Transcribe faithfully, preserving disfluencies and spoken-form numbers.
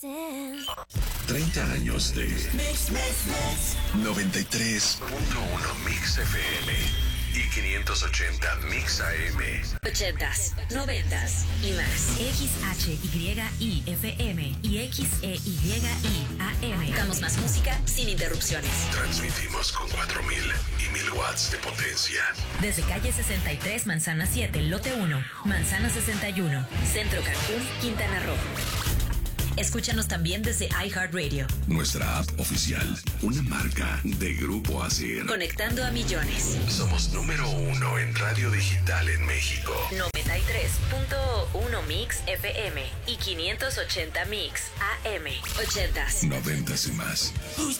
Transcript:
treinta años de Mix, Mix, Mix. noventa y tres punto uno Mix F M y quinientos ochenta Mix A M. ochentas, noventas y más. X H Y I F M y X E Y I A M. Damos más música sin interrupciones. Transmitimos con cuatro mil y mil watts de potencia. Desde calle sesenta y tres, Manzana siete, lote uno, Manzana sesenta y uno. Centro Cancún, Quintana Roo. Escúchanos también desde iHeartRadio. Nuestra app oficial, una marca de Grupo Asir. Conectando a millones. Somos número uno en radio digital en México. noventa y tres punto uno Mix F M y quinientos ochenta Mix A M. ochentas. Noventas y más. Who's